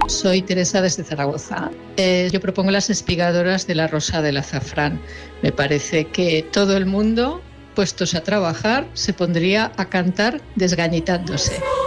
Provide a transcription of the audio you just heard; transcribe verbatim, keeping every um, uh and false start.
Soy Teresa desde Zaragoza. Eh, yo propongo las espigadoras de la rosa del azafrán. Me parece que todo el mundo, puestos a trabajar, se pondría a cantar desgañitándose.